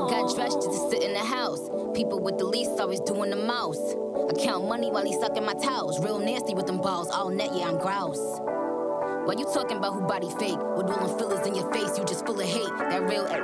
got dressed just to sit in the house. People with the least always doing the most. I count money while he sucking my towels. Real nasty with them balls, all net, yeah, I'm grouse. Why you talking about who body fake? With all them fillers in your face, you just full of hate. That real